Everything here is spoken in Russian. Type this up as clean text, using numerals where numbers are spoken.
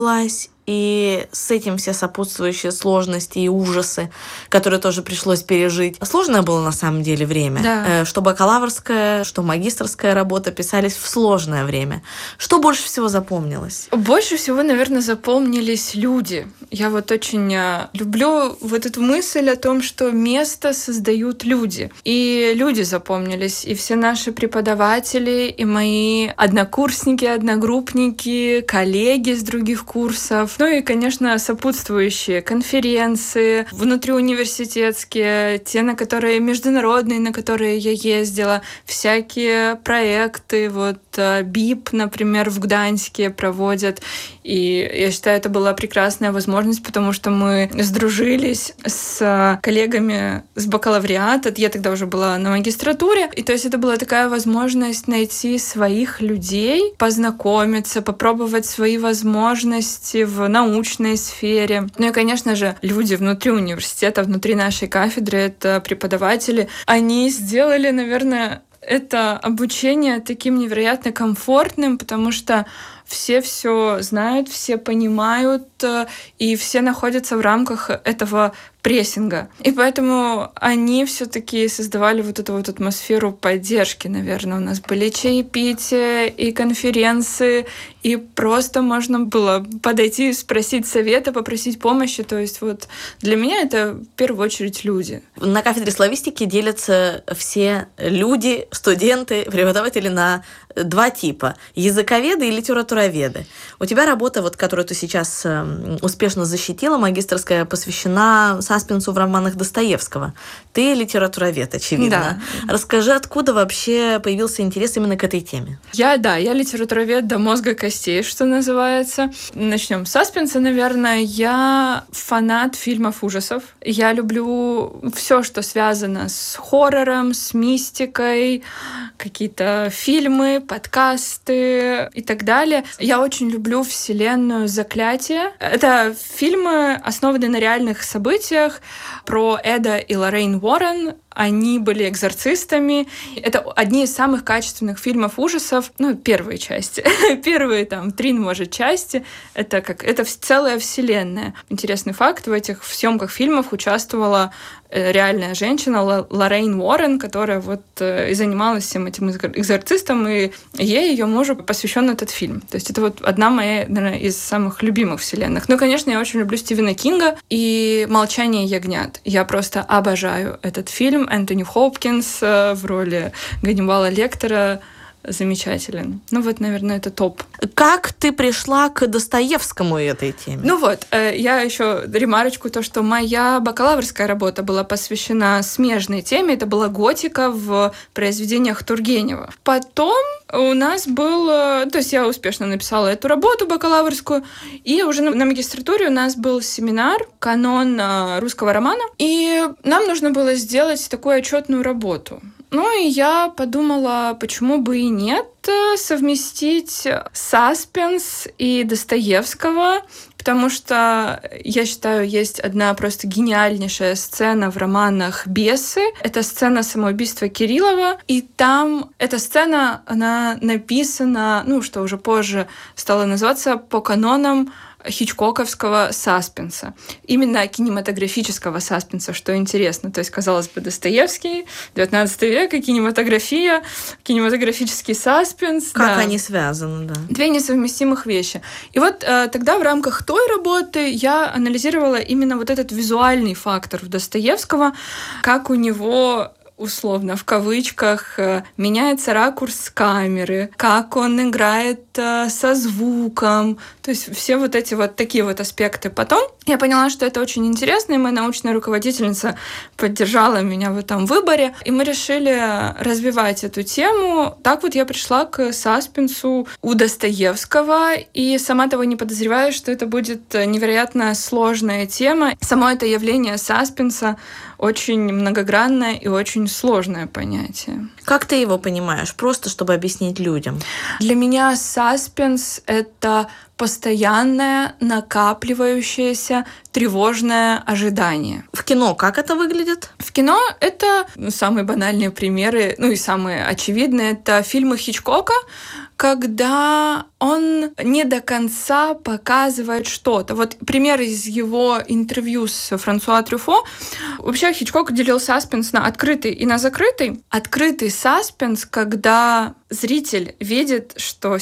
и с этим все сопутствующие сложности и ужасы, которые тоже пришлось пережить. Сложное было на самом деле время. Да. Что бакалаврская, что магистерская работа писались в сложное время. Что больше всего запомнилось? Больше всего, наверное, запомнились люди. Я вот очень люблю вот эту мысль о том, что место создают люди. И люди запомнились, и все наши преподаватели, и мои однокурсники, одногруппники, коллеги с других курсов. Ну и, конечно, сопутствующие конференции, внутриуниверситетские, те, на которые международные, на которые я ездила, всякие проекты, вот БИП, например, в Гданьске проводят. И я считаю, это была прекрасная возможность, потому что мы сдружились с коллегами с бакалавриата. Я тогда уже была на магистратуре. И то есть это была такая возможность найти своих людей, познакомиться, попробовать свои возможности в научной сфере. Ну и, конечно же, люди внутри университета, внутри нашей кафедры, это преподаватели. Они сделали, наверное, это обучение таким невероятно комфортным, потому что все знают, все понимают, и все находятся в рамках этого прессинга. И поэтому они все-таки создавали вот эту вот атмосферу поддержки, наверное. У нас были чаепития и конференции, и просто можно было подойти и спросить совета, попросить помощи. То есть вот для меня это в первую очередь люди. На кафедре славистики делятся все люди, студенты, преподаватели на два типа – языковеды и литературоведы. У тебя работа, вот, которую ты сейчас успешно защитила, магистерская, посвящена саспенсу в романах Достоевского. Ты литературовед, очевидно. Да. Расскажи, откуда вообще появился интерес именно к этой теме? Я литературовед до мозга костей, что называется. Начнем с саспенса, наверное. Я фанат фильмов ужасов. Я люблю все, что связано с хоррором, с мистикой, какие-то фильмы, подкасты и так далее. Я очень люблю вселенную «Заклятие». Это фильмы, основанные на реальных событиях про Эда и Лоррейн Уоррен. Они были экзорцистами. Это одни из самых качественных фильмов ужасов. Первые части. Первые 3, может, части. Это целая вселенная. Интересный факт. В этих съемках фильмов участвовала реальная женщина Лоррейн Уоррен, которая и занималась всем этим экзорцистом, и ее мужу посвящен этот фильм. То есть это одна моя, наверное, из самых любимых вселенных. Конечно, я очень люблю Стивена Кинга и «Молчание ягнят». Я просто обожаю этот фильм. Энтони Хопкинс в роли Ганнибала Лектора замечателен. Наверное, это топ. Как ты пришла к Достоевскому и этой теме? Я еще ремарочку, то, что моя бакалаврская работа была посвящена смежной теме. Это была готика в произведениях Тургенева. Потом у нас я успешно написала эту работу бакалаврскую, и уже на магистратуре у нас был семинар «Канон русского романа», и нам нужно было сделать такую отчетную работу. И я подумала, почему бы и нет совместить саспенс и Достоевского, потому что, я считаю, есть одна просто гениальнейшая сцена в романах «Бесы». Это сцена самоубийства Кириллова, и там эта сцена, она написана, что уже позже стало называться по канонам хичкоковского саспенса. Именно кинематографического саспенса, что интересно. То есть, казалось бы, Достоевский, 19 век, и кинематография, кинематографический саспенс. Как они связаны, да. Две несовместимых вещи. И тогда в рамках той работы я анализировала именно этот визуальный фактор Достоевского, как у него условно, в кавычках, меняется ракурс камеры, как он играет со звуком. То есть все эти такие аспекты. Потом я поняла, что это очень интересно, и моя научная руководительница поддержала меня в этом выборе, и мы решили развивать эту тему. Так я пришла к саспенсу у Достоевского, и сама того не подозреваю, что это будет невероятно сложная тема. Само это явление саспенса очень многогранное и очень сложное понятие. Как ты его понимаешь? Просто чтобы объяснить людям. Для меня саспенс — это постоянное, накапливающееся, тревожное ожидание. В кино как это выглядит? В кино это самые банальные примеры, и самые очевидные — это фильмы Хичкока, когда он не до конца показывает что-то. Вот пример из его интервью с Франсуа Трюфо. Вообще Хичкок делил саспенс на открытый и на закрытый. Открытый саспенс, когда зритель видит, что